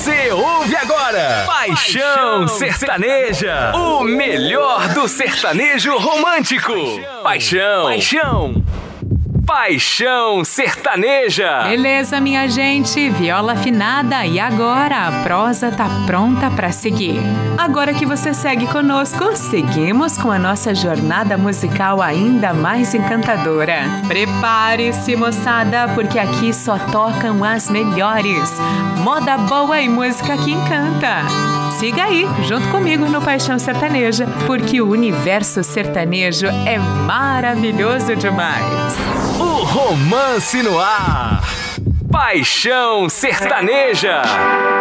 Você ouve agora Paixão Sertaneja, o melhor do sertanejo romântico. Paixão Sertaneja. Beleza, minha gente, viola afinada e agora a prosa tá pronta pra seguir. Agora que você segue conosco, seguimos com a nossa jornada musical ainda mais encantadora. Prepare-se, moçada, porque aqui só tocam as melhores. Moda boa e música que encanta. Siga aí, junto comigo no Paixão Sertaneja, porque o universo sertanejo é maravilhoso demais. O romance no ar. Paixão Sertaneja.